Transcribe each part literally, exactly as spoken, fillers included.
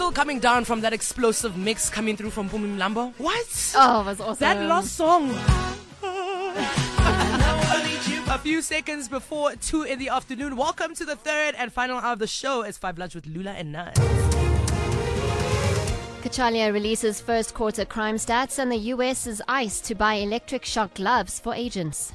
Still coming down from that explosive mix coming through from Bumi Mlambo. What? Oh, it was awesome. That last song. A few seconds before two in the afternoon. Welcome to the third and final hour of the show. It's Five Lunch with Lula and Nut. Kachalia releases first quarter crime stats, and the U S's ICE to buy electric shock gloves for agents.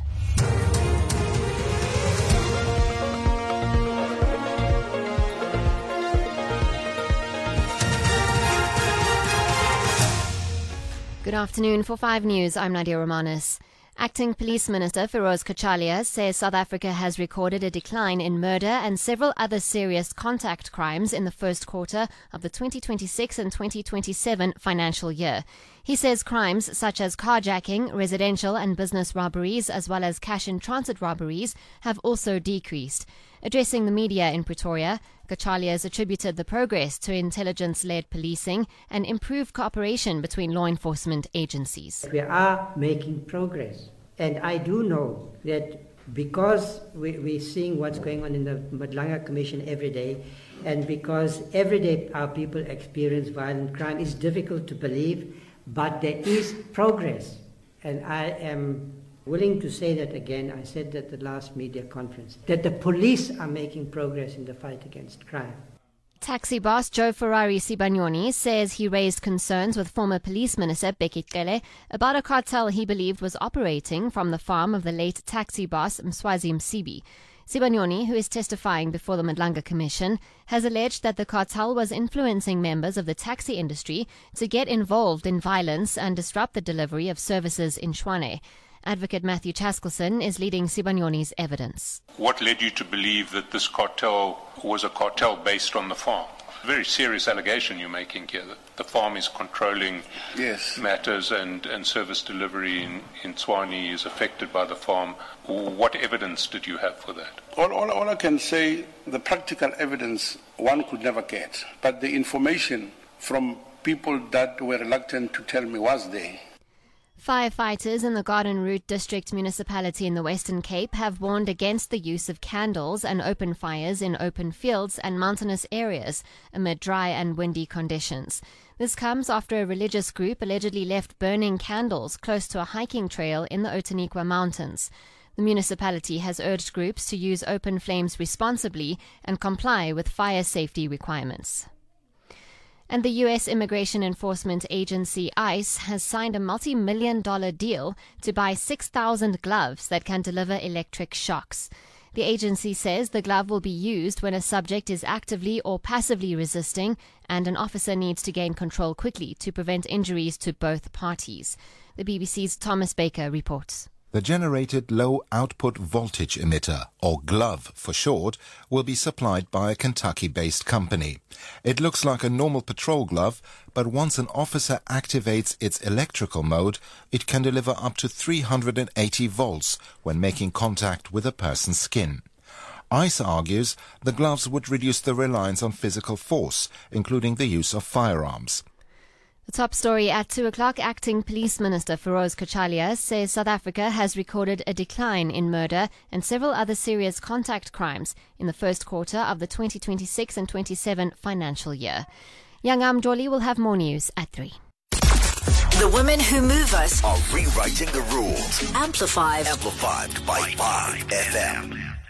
Good afternoon. For five News, I'm Nadia Romanis. Acting Police Minister Feroz Kachalia says South Africa has recorded a decline in murder and several other serious contact crimes in the first quarter of the twenty twenty-six and twenty twenty-seven financial year. He says crimes such as carjacking, residential and business robberies, as well as cash-in-transit robberies have also decreased. Addressing the media in Pretoria, Kachalia has attributed the progress to intelligence-led policing and improved cooperation between law enforcement agencies. We are making progress, and I do know that because we, we're seeing what's going on in the Madlanga Commission every day, and because every day our people experience violent crime, it's difficult to believe, but there is progress, and I am willing to say that again. I said at the last media conference that the police are making progress in the fight against crime. Taxi boss Joe Ferrari Sibanyoni says he raised concerns with former police minister Bheki Cele about a cartel he believed was operating from the farm of the late taxi boss Mswazi Msibi. Sibanyoni, who is testifying before the Madlanga Commission, has alleged that the cartel was influencing members of the taxi industry to get involved in violence and disrupt the delivery of services in Tshwane. Advocate Matthew Chaskelson is leading Sibanyoni's evidence. What led you to believe that this cartel was a cartel based on the farm? Very serious allegation you're making here, that the farm is controlling yes. matters and, and service delivery in, in Tshwane is affected by the farm. What evidence did you have for that? All, all, all I can say, the practical evidence one could never get, but the information from people that were reluctant to tell me was there. Firefighters in the Garden Route District Municipality in the Western Cape have warned against the use of candles and open fires in open fields and mountainous areas amid dry and windy conditions. This comes after a religious group allegedly left burning candles close to a hiking trail in the Outeniqua Mountains. The municipality has urged groups to use open flames responsibly and comply with fire safety requirements. And the U S Immigration Enforcement Agency ICE has signed a multi-million dollar deal to buy six thousand gloves that can deliver electric shocks. The agency says the glove will be used when a subject is actively or passively resisting and an officer needs to gain control quickly to prevent injuries to both parties. The B B C's Thomas Baker reports. The generated low-output voltage emitter, or GLOVE for short, will be supplied by a Kentucky-based company. It looks like a normal patrol glove, but once an officer activates its electrical mode, it can deliver up to three hundred eighty volts when making contact with a person's skin. ICE argues the gloves would reduce the reliance on physical force, including the use of firearms. The top story at two o'clock, Acting Police Minister Feroz Kachalia says South Africa has recorded a decline in murder and several other serious contact crimes in the first quarter of the twenty twenty-six and twenty-seven financial year. Yangam Jolly will have more news at three. The women who move us are rewriting the rules. Amplified. Amplified by five F M.